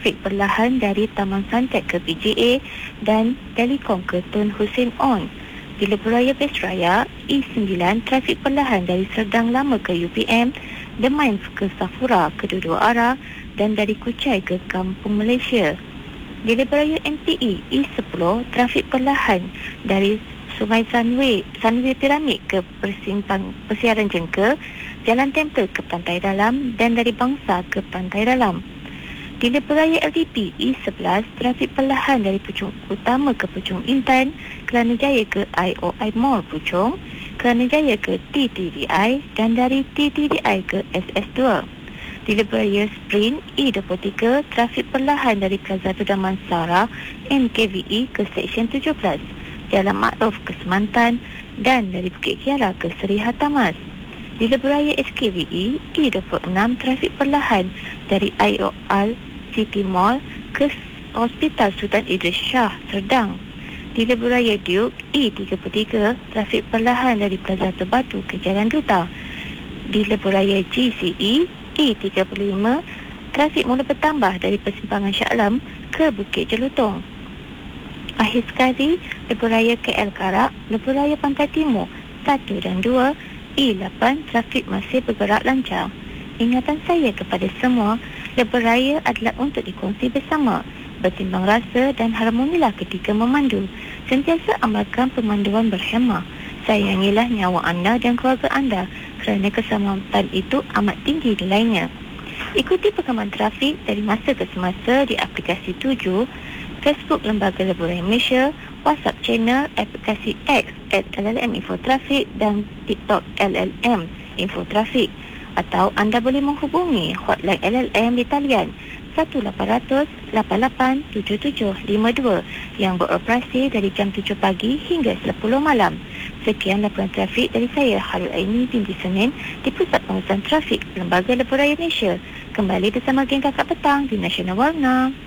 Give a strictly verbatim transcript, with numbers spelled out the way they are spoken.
trafik perlahan dari Taman Santet ke P J A dan Telekom ke Tun Hussein On. Di Lebuh Besraya, E sembilan trafik perlahan dari Serdang Lama ke U P M, Demain ke Safura kedua-dua arah dan dari Kuchai ke Kampung Malaysia. Di Lebuh M P E, E sepuluh trafik perlahan dari Sungai Sunway, Sunway Piramid ke Persimpang Persiaran Jengke, Jalan Tempel ke Pantai Dalam dan dari Bangsa ke Pantai Dalam. Di Lebuh L D P E sebelas, trafik perlahan dari Puchong Utama ke Puchong Intan, Kelana Jaya ke I O I Mall Puchong, Kelana Jaya ke T T D I dan dari T T D I ke S S dua. Di Lebuh Sprint E dua puluh tiga, trafik perlahan dari Plaza Tudaman Sara M K V E ke Seksyen tujuh belas, Jalan Makruf ke Semantan dan dari Bukit Kiara ke Seri Hatamas. Di Lebuh Raya S K V E E dua puluh enam, trafik perlahan dari I O L City Mall ke Hospital Sultan Idris Shah Serdang. Di Lebuh Raya Duke E tiga puluh tiga, trafik perlahan dari Plaza Terbatu ke Jalan Duta. Di Lebuh Raya G C E E tiga puluh lima, trafik mula bertambah dari Persimpangan Shah Alam ke Bukit Jelutong. Akhir sekali, Lebuh Raya K L Karak, Lebuh Raya Pantai Timur satu dan dua, E lapan, trafik masih bergerak lancar. Ingatan saya kepada semua, Lebuh Raya adalah untuk dikongsi bersama, bertimbang rasa dan harmonilah ketika memandu. Sentiasa amalkan pemanduan berhemah. Sayangilah nyawa anda dan keluarga anda kerana keselamatan itu amat tinggi nilainya. Ikuti perkembangan trafik dari masa ke semasa di aplikasi tujuh, Facebook Lembaga Lebuh Raya Malaysia, WhatsApp channel, aplikasi X at L L M Info Trafik dan TikTok L L M Info Trafik. Atau anda boleh menghubungi hotline L L M di talian satu lapan kosong kosong lapan lapan tujuh tujuh lima dua yang beroperasi dari jam tujuh pagi hingga sepuluh malam. Sekian laporan trafik dari saya, Harul Aini binti Senin di Pusat Pengurusan Trafik Lembaga Lebuh Raya Malaysia. Kembali bersama geng Kakak Petang di Nasional Warna.